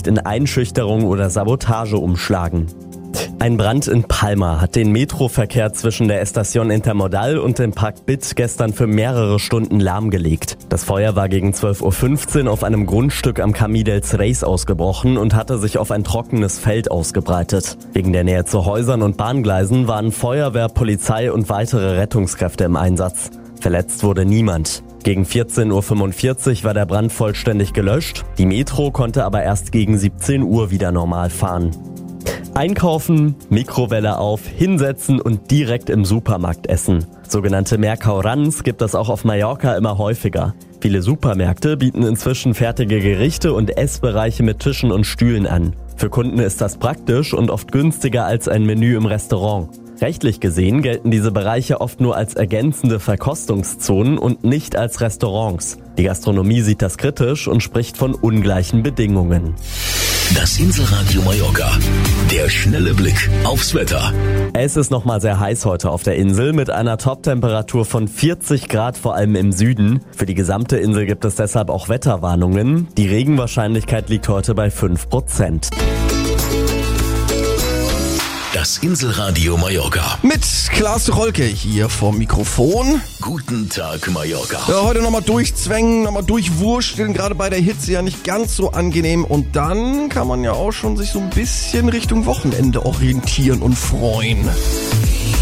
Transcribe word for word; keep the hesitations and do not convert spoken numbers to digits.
nicht in Einschüchterung oder Sabotage umschlagen. Ein Brand in Palma hat den Metroverkehr zwischen der Estación Intermodal und dem Park Bit gestern für mehrere Stunden lahmgelegt. Das Feuer war gegen zwölf Uhr fünfzehn auf einem Grundstück am Camí dels Reis ausgebrochen und hatte sich auf ein trockenes Feld ausgebreitet. Wegen der Nähe zu Häusern und Bahngleisen waren Feuerwehr, Polizei und weitere Rettungskräfte im Einsatz. Verletzt wurde niemand. Gegen vierzehn Uhr fünfundvierzig war der Brand vollständig gelöscht. Die Metro konnte aber erst gegen siebzehn Uhr wieder normal fahren. Einkaufen, Mikrowelle auf, hinsetzen und direkt im Supermarkt essen. Sogenannte Mercau-Runs gibt es auch auf Mallorca immer häufiger. Viele Supermärkte bieten inzwischen fertige Gerichte und Essbereiche mit Tischen und Stühlen an. Für Kunden ist das praktisch und oft günstiger als ein Menü im Restaurant. Rechtlich gesehen gelten diese Bereiche oft nur als ergänzende Verkostungszonen und nicht als Restaurants. Die Gastronomie sieht das kritisch und spricht von ungleichen Bedingungen. Das Inselradio Mallorca. Der schnelle Blick aufs Wetter. Es ist nochmal sehr heiß heute auf der Insel mit einer Toptemperatur von vierzig Grad, vor allem im Süden. Für die gesamte Insel gibt es deshalb auch Wetterwarnungen. Die Regenwahrscheinlichkeit liegt heute bei fünf Prozent. Das Inselradio Mallorca. Mit Klaas Rolke hier vom Mikrofon. Guten Tag, Mallorca. Ja, heute nochmal durchzwängen, nochmal durchwursteln, gerade bei der Hitze ja nicht ganz so angenehm. Und dann kann man ja auch schon sich so ein bisschen Richtung Wochenende orientieren und freuen.